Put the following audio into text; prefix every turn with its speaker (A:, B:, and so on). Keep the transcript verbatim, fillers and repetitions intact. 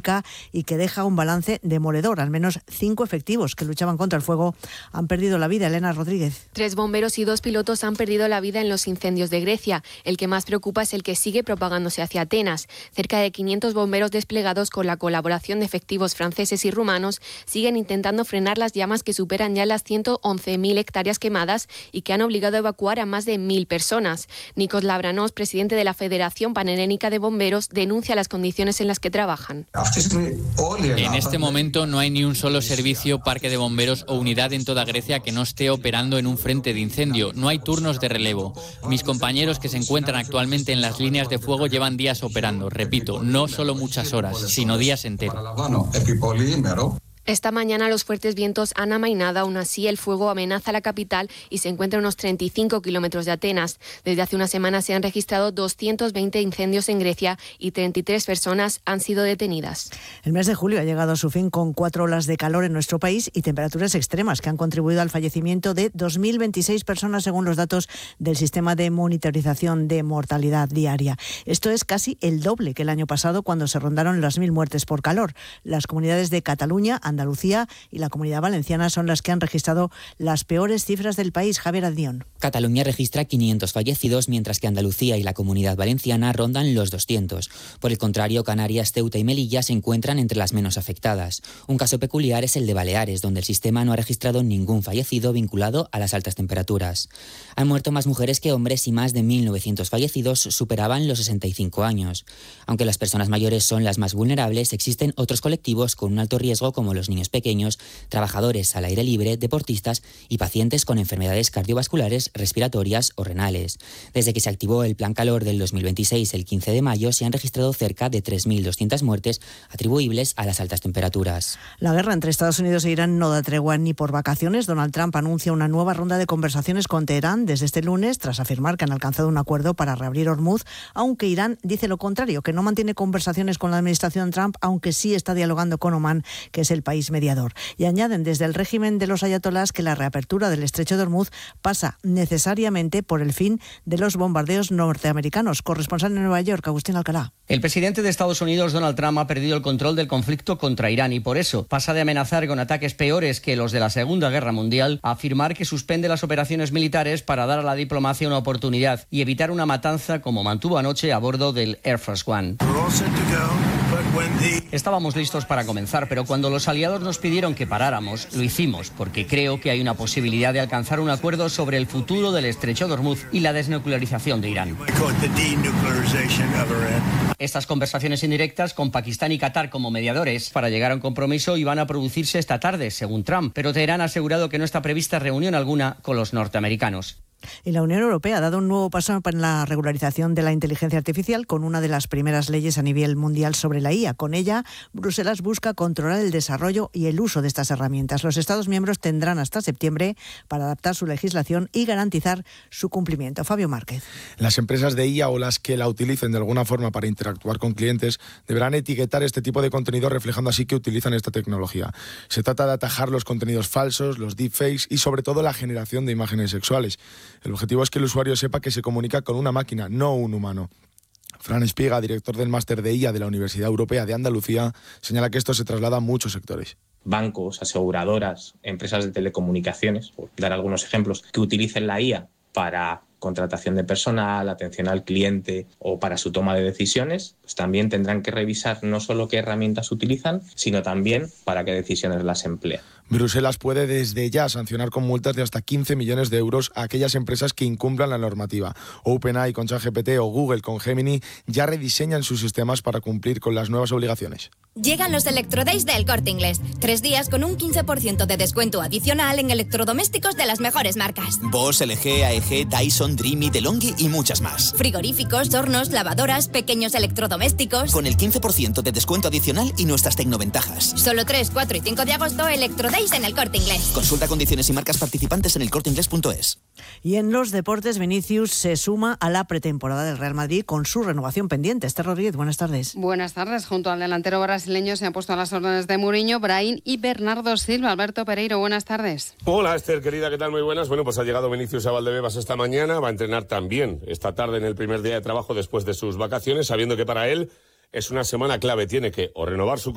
A: histórica y que deja un balance demoledor. Al menos cinco efectivos que luchaban contra el fuego han perdido la vida. Elena Rodríguez.
B: Tres bomberos y dos pilotos han perdido la vida en los incendios de Grecia. El que más preocupa es el que sigue propagándose hacia Atenas. Cerca de quinientos bomberos desplegados con la colaboración de efectivos franceses y rumanos siguen intentando frenar las llamas que superan ya las ciento once mil hectáreas quemadas y que han obligado a evacuar a más de mil personas. Nikos Lavranos, presidente de la Federación Panhelénica de Bomberos, denuncia las condiciones en las que trabajan.
C: En este momento no hay ni un solo servicio, parque de bomberos o unidad en toda Grecia que no esté operando en un frente de incendio. No hay turnos de relevo. Mis compañeros que se encuentran actualmente en las líneas de fuego llevan días operando. Repito, no solo muchas horas, sino días enteros.
B: Esta mañana los fuertes vientos han amainado, aún así el fuego amenaza la capital y se encuentra a unos treinta y cinco kilómetros de Atenas. Desde hace una semana se han registrado doscientos veinte incendios en Grecia y treinta y tres personas han sido detenidas.
A: El mes de julio ha llegado a su fin con cuatro olas de calor en nuestro país y temperaturas extremas que han contribuido al fallecimiento de dos mil veintiséis personas según los datos del sistema de monitorización de mortalidad diaria. Esto es casi el doble que el año pasado, cuando se rondaron las mil muertes por calor. Las comunidades de Cataluña, Andalucía y la Comunidad Valenciana son las que han registrado las peores cifras del país. Javier Aldión.
D: Cataluña registra quinientos fallecidos, mientras que Andalucía y la Comunidad Valenciana rondan los doscientos. Por el contrario, Canarias, Ceuta y Melilla se encuentran entre las menos afectadas. Un caso peculiar es el de Baleares, donde el sistema no ha registrado ningún fallecido vinculado a las altas temperaturas. Han muerto más mujeres que hombres y más de mil novecientos fallecidos superaban los sesenta y cinco años. Aunque las personas mayores son las más vulnerables, existen otros colectivos con un alto riesgo, como los niños pequeños, trabajadores al aire libre, deportistas y pacientes con enfermedades cardiovasculares, respiratorias o renales. Desde que se activó el Plan Calor del dos mil veintiséis, el quince de mayo, se han registrado cerca de tres mil doscientas muertes atribuibles a las altas temperaturas.
A: La guerra entre Estados Unidos e Irán no da tregua ni por vacaciones. Donald Trump anuncia una nueva ronda de conversaciones con Teherán desde este lunes, tras afirmar que han alcanzado un acuerdo para reabrir Hormuz, aunque Irán dice lo contrario, que no mantiene conversaciones con la administración Trump, aunque sí está dialogando con Omán, que es el país mediador. Y añaden desde el régimen de los ayatolás que la reapertura del estrecho de Hormuz pasa necesariamente por el fin de los bombardeos norteamericanos. Corresponsal en Nueva York, Agustín Alcalá.
E: El presidente de Estados Unidos, Donald Trump, ha perdido el control del conflicto contra Irán y por eso pasa de amenazar con ataques peores que los de la Segunda Guerra Mundial a afirmar que suspende las operaciones militares para dar a la diplomacia una oportunidad y evitar una matanza como mantuvo anoche a bordo del Air Force One. Estábamos listos para comenzar, pero cuando los aliados nos pidieron que paráramos, lo hicimos, porque creo que hay una posibilidad de alcanzar un acuerdo sobre el futuro del estrecho de Hormuz y la desnuclearización de Irán. Estas conversaciones indirectas con Pakistán y Qatar como mediadores para llegar a un compromiso iban a producirse esta tarde, según Trump, pero Teherán ha asegurado que no está prevista reunión alguna con los norteamericanos.
A: Y la Unión Europea ha dado un nuevo paso en la regularización de la inteligencia artificial con una de las primeras leyes a nivel mundial sobre la I A. Con ella, Bruselas busca controlar el desarrollo y el uso de estas herramientas. Los Estados miembros tendrán hasta septiembre para adaptar su legislación y garantizar su cumplimiento. Fabio Márquez.
F: Las empresas de I A o las que la utilicen de alguna forma para interactuar con clientes deberán etiquetar este tipo de contenido, reflejando así que utilizan esta tecnología. Se trata de atajar los contenidos falsos, los deepfakes y sobre todo la generación de imágenes sexuales. El objetivo es que el usuario sepa que se comunica con una máquina, no un humano. Fran Espiga, director del máster de I A de la Universidad Europea de Andalucía, señala que esto se traslada a muchos sectores.
G: Bancos, aseguradoras, empresas de telecomunicaciones, por dar algunos ejemplos, que utilicen la I A para contratación de personal, atención al cliente o para su toma de decisiones, pues también tendrán que revisar no solo qué herramientas utilizan, sino también para qué decisiones las emplean.
F: Bruselas puede desde ya sancionar con multas de hasta quince millones de euros a aquellas empresas que incumplan la normativa. OpenAI con ChatGPT o Google con Gemini ya rediseñan sus sistemas para cumplir con las nuevas obligaciones.
H: Llegan los Electrodays del Corte Inglés. Tres días con un quince por ciento de descuento adicional en electrodomésticos de las mejores marcas.
I: Bosch, L G, A E G, Dyson, Dreamy, DeLonghi y muchas más.
H: Frigoríficos, hornos, lavadoras, pequeños electrodomésticos.
I: Con el quince por ciento de descuento adicional y nuestras tecnoventajas.
H: Solo tres, cuatro y cinco de agosto, Electrodays en el Corte Inglés.
I: Consulta condiciones y marcas participantes en el corte inglés punto es.
A: Y en los deportes, Vinicius se suma a la pretemporada del Real Madrid con su renovación pendiente. Esther Rodríguez, buenas tardes.
J: Buenas tardes. Junto al delantero brasileño se han puesto a las órdenes de Mourinho, Brahim y Bernardo Silva. Alberto Pereiro, buenas tardes.
K: Hola Esther, querida, ¿qué tal? Muy buenas. Bueno, pues ha llegado Vinicius a Valdebebas esta mañana. Va a entrenar también esta tarde en el primer día de trabajo después de sus vacaciones, sabiendo que para él es una semana clave. Tiene que o renovar su